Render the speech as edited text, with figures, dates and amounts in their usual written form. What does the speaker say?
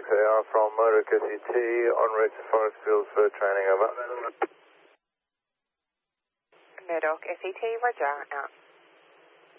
AR from Murdoch SET, en route to Forest Fields for training, over. Murdoch SET, roger, out.